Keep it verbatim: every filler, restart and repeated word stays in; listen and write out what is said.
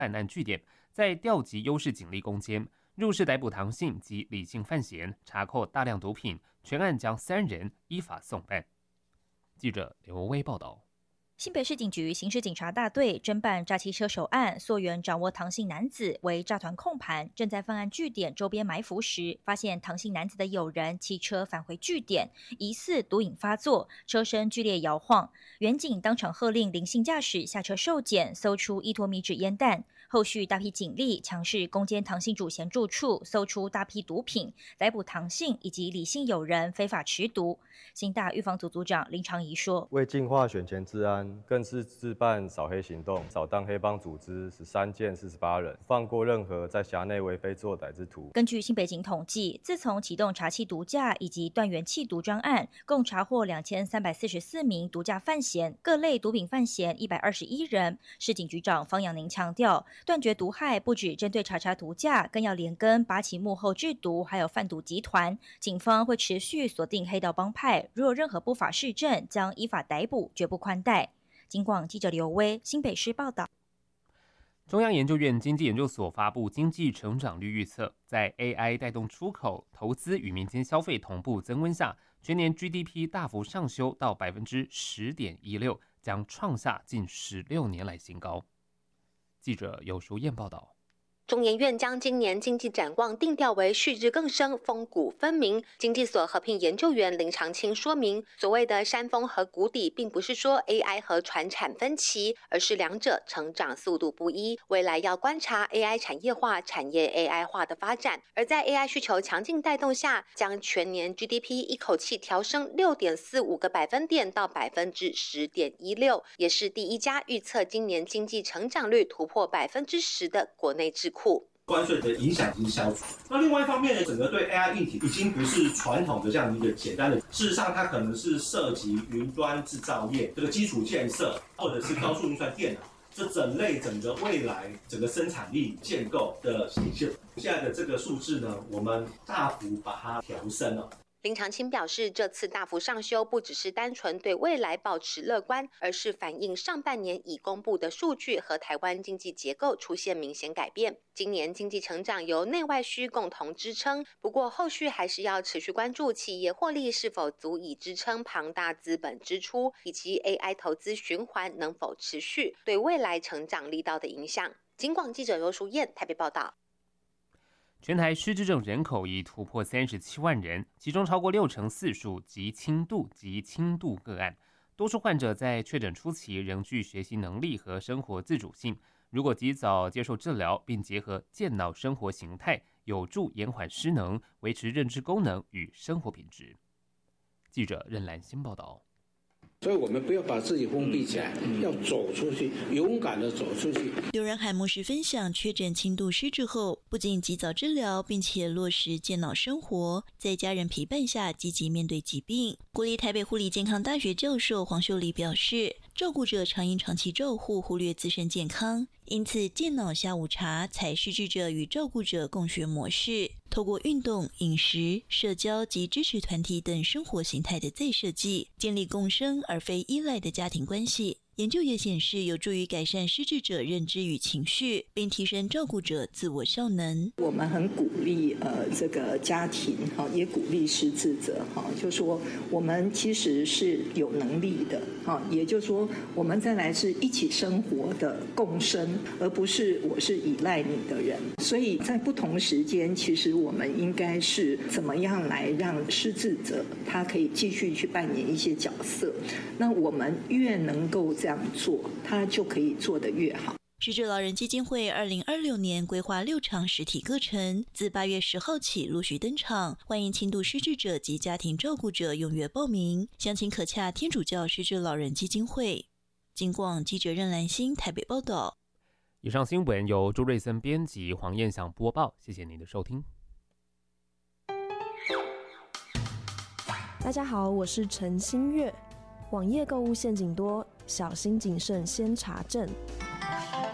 办案据点，在调集优势警力攻坚，入室逮捕唐姓及李姓犯嫌，查扣大量毒品，全案将三人依法送办。记者刘威报道。 新北市警局刑事警察大队侦办诈欺车手案，溯源掌握唐姓男子为诈团控盘，正在犯案据点周边埋伏时，发现唐姓男子的友人骑车返回据点，疑似毒瘾发作，车身剧烈摇晃。员警当场喝令林姓驾驶下车受检，搜出一坨米纸烟弹。后续大批警力强势攻坚唐姓主嫌住处，搜出大批毒品，逮捕唐姓以及李姓友人非法持毒。新大预防组组长林长仪说：“ 为净化选前治安，更是自办扫黑行动，扫荡黑帮组织十三件四十八人，放过任何在辖内为非作歹之徒。” 根据新北警统计，自从启动查缉毒驾以及断源弃毒专案，共查获两千三百四十四名毒驾犯嫌，各类毒品犯嫌一百二十一人。市警局长方养宁强调，断绝毒害不只针对查查毒驾，更要连根拔起幕后制毒还有贩毒集团。警方会持续锁定黑道帮派，如有任何不法事证，将依法逮捕，绝不宽待。警广记者刘威新北市报道。 中央研究院经济研究所发布经济成长率预测，在 A I 带动出口、投资与民间消费同步增温下，全年 G D P 大幅上修到 百分之十点一六， 将创下近十六年来新高。记者尤淑燕报道。 中研院将今年经济展望定调为旭日更生、峰谷分明。经济所合聘研究员林长青说明，所谓的山峰和谷底，并不是说 A I 和传产分歧，而是两者成长速度不一。未来要观察 A I 产业化、产业 A I 化的发展。而在 A I 需求强劲带动下，将全年 G D P 一口气调升 六点四五 个百分点到 百分之十点一六， 也是第一家预测今年经济成长率突破 百分之十 的国内智库。 关税的影响已经消除。那另外一方面呢，整个对 A I 议题已经不是传统的这样一个简单的，事实上它可能是涉及云端制造业这个基础建设，或者是高速运算电脑，这整类整个未来整个生产力建构的形式。现在的这个数字呢，我们大幅把它调升了。 林长青表示，这次大幅上修不只是单纯对未来保持乐观，而是反映上半年已公布的数据和台湾经济结构出现明显改变。今年经济成长由内外需共同支撑，不过后续还是要持续关注企业获利是否足以支撑庞大资本支出，以及 A I 投资循环能否持续，对未来成长力道的影响。警广记者尤淑燕台北报道。 全台失智症人口已突破三十七万人，其中超过六成四属极轻度及轻度个案。多数患者在确诊初期仍具学习能力和生活自主性，如果及早接受治疗，并结合健脑生活形态，有助延缓失能，维持认知功能与生活品质。记者任兰欣报道。 所以我们不要把自己封闭起来，要走出去，勇敢的走出去。 刘仁海牧师分享，确诊轻度失智后，不仅及早治疗，并且落实健脑生活，在家人陪伴下积极面对疾病。国立台北护理健康大学教授黄秀丽表示，照顾者常因长期照护忽略自身健康，因此健脑下午茶采失智者与照顾者共学模式，透过运动、饮食、社交及支持团体等生活形态的再设计，建立共生而非依赖的家庭关系。研究也显示，有助于改善失智者认知与情绪，并提升照顾者自我效能。 我们很鼓励呃这个家庭哈，也鼓励失智者哈，就说我们其实是有能力的哈，也就是说我们再来是一起生活的共生，而不是我是依赖你的人。所以在不同时间，其实我们应该是怎么样来让失智者他可以继续去扮演一些角色。那我们越能够这样做，他就可以做得越好。 失智老人基金会二零二六年规划六场实体课程，自八月十号起陆续登场，欢迎轻度失智者及家庭照顾者踊跃报名。详情可洽天主教失智老人基金会。警广记者任兰欣台北报道。 以上新闻由朱瑞森编辑，黄燕祥播报，谢谢您的收听。 大家好，我是陈新月。网页购物陷阱多，小心谨慎先查证。